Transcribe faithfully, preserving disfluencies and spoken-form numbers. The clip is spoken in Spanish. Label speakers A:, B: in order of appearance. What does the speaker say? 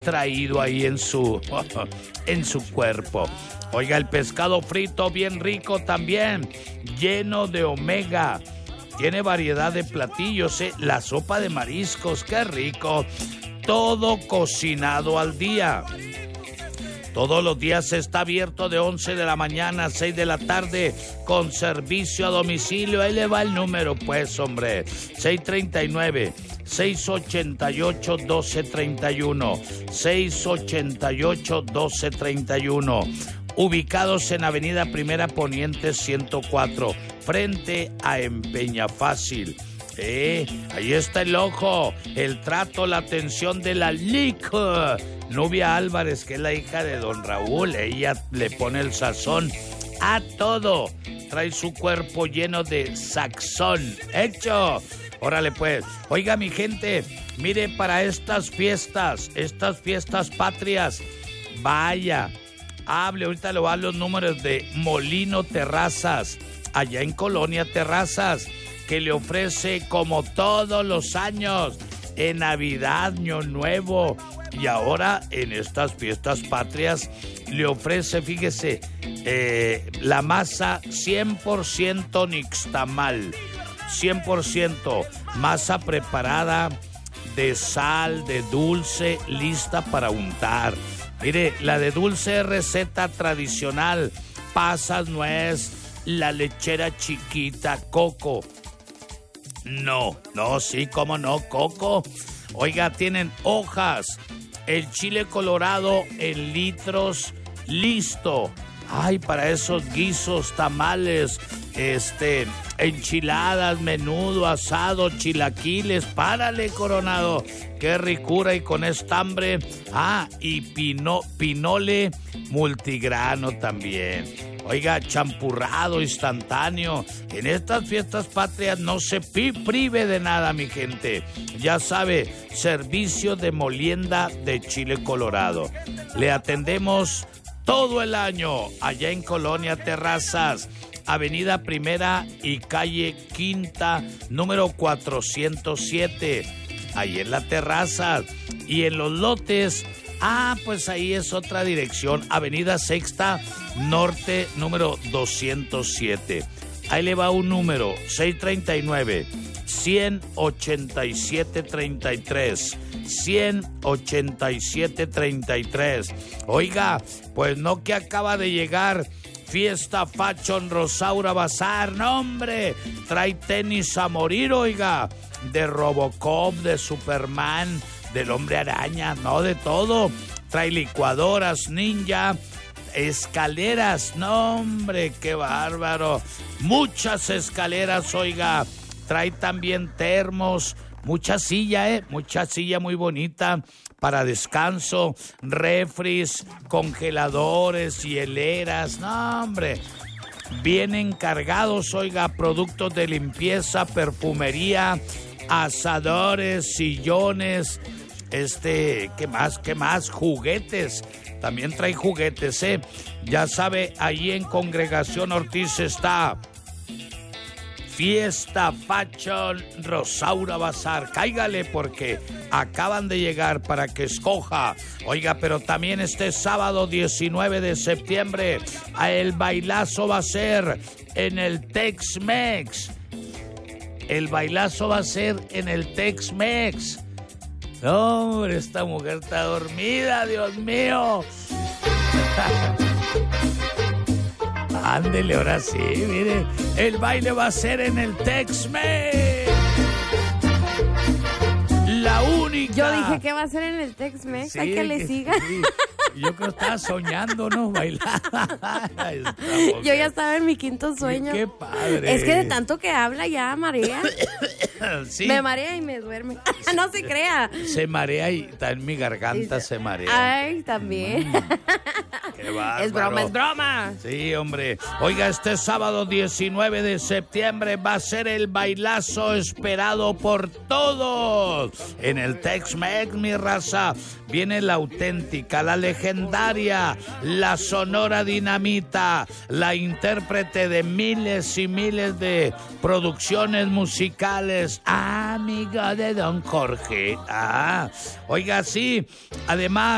A: traído ahí en su, en su cuerpo. Oiga, el pescado frito bien rico también, lleno de omega. Tiene variedad de platillos, ¿eh? La sopa de mariscos, qué rico. Todo cocinado al día. Todos los días está abierto de once de la mañana a seis de la tarde con servicio a domicilio. Ahí le va el número, pues, hombre. seis treinta y nueve, seis ochenta y ocho, doce treinta y uno. seis ochenta y ocho, doce treinta y uno. Ubicados en Avenida Primera Poniente ciento cuatro, frente a Empeña Fácil. Eh, ahí está el ojo, el trato, la atención de la Lico. Nubia Álvarez, que es la hija de don Raúl, ella le pone el sazón a todo. Trae su cuerpo lleno de saxón. ¡Hecho! Órale pues. Oiga, mi gente, mire, para estas fiestas, estas fiestas patrias, vaya, hable, ahorita le voy a dar los números de Molino Terrazas, allá en Colonia Terrazas, que le ofrece como todos los años, en Navidad, Año Nuevo, y ahora en estas fiestas patrias, le ofrece, fíjese, eh, la masa cien por ciento nixtamal, cien por ciento masa preparada de sal, de dulce, lista para untar. Mire, la de dulce es receta tradicional, pasas, nuez, la lechera chiquita, coco. No, no, sí, cómo no, coco. Oiga, tienen hojas, el chile colorado en litros, listo. Ay, para esos guisos, tamales, este, enchiladas, menudo, asado, chilaquiles, párale, Coronado. Qué ricura, y con estambre. Ah, y pino, pinole multigrano también. Oiga, champurrado instantáneo. En estas fiestas patrias no se pi- prive de nada, mi gente. Ya sabe, servicio de molienda de chile colorado. Le atendemos todo el año allá en Colonia Terrazas, Avenida Primera y Calle Quinta, número cuatrocientos siete. Ahí en la terraza. Y en los lotes, ah, pues ahí es otra dirección, Avenida Sexta Norte, número doscientos siete. Ahí le va un número, seis treinta y nueve, ciento ochenta y siete treinta y tres. ciento ochenta y siete treinta y tres. Oiga, pues no que acaba de llegar Fiesta Fashion Rosaura Bazar, no hombre, trae tenis a morir, oiga, de Robocop, de Superman, del Hombre Araña, no, de todo. Trae licuadoras Ninja, escaleras, no hombre, qué bárbaro, muchas escaleras, oiga. Trae también termos, mucha silla, eh, mucha silla muy bonita para descanso, refris, congeladores, hieleras, no hombre. Vienen cargados, oiga, productos de limpieza, perfumería, asadores, sillones, este, ¿qué más? ¿Qué más? Juguetes. También trae juguetes, ¿eh? Ya sabe, ahí en Congregación Ortiz está Fiesta Fashion Rosaura Bazar. Cáigale porque acaban de llegar para que escoja. Oiga, pero también este sábado diecinueve de septiembre el bailazo va a ser en el Tex-Mex. El bailazo va a ser en el Tex-Mex. No, hombre, esta mujer está dormida, Dios mío. Ándele, ahora sí, mire. El baile va a ser en el Tex-Mex. La única.
B: Yo dije que va a ser en el Tex-Mex, sí, hay que le que, siga.
A: Sí. Yo creo que estaba soñando, ¿no? Bailar.
B: Yo ya estaba en mi quinto sueño.
A: Qué padre.
B: Es que de tanto que habla ya marea.
A: Sí.
B: Me marea y me duerme. No se crea.
A: Se marea y está en mi garganta, se marea.
B: Ay, también.
A: Mm. Qué bárbaro.
B: Es broma, es broma.
A: Sí, hombre. Oiga, este sábado diecinueve de septiembre va a ser el bailazo esperado por todos. En el Tex-Mex, mi raza, viene la auténtica, la legendaria, la Sonora Dinamita, la intérprete de miles y miles de producciones musicales, amiga de Don Jorge. Ah, oiga, sí, además